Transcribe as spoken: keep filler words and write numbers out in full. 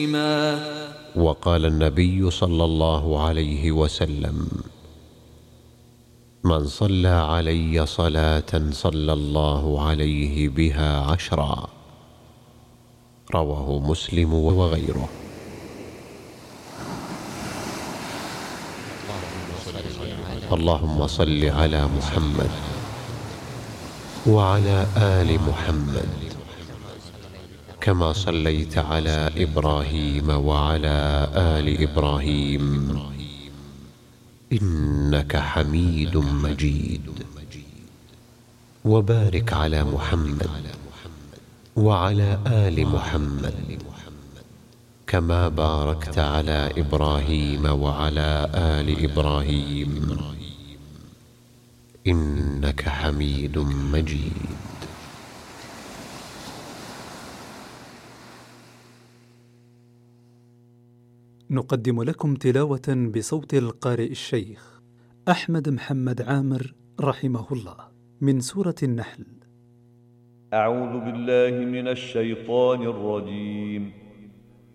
وقال النبي صلى الله عليه وسلم: من صلى علي صلاة صلى الله عليه بها عشرا. رواه مسلم وغيره. اللهم صل على محمد وعلى آل محمد كما صليت على إبراهيم وعلى آل إبراهيم إنك حميد مجيد. وبارك على محمد وعلى آل محمد كما باركت على إبراهيم وعلى آل إبراهيم إنك حميد مجيد. نقدم لكم تلاوة بصوت القارئ الشيخ أحمد محمد عامر رحمه الله من سورة النحل. أعوذ بالله من الشيطان الرجيم.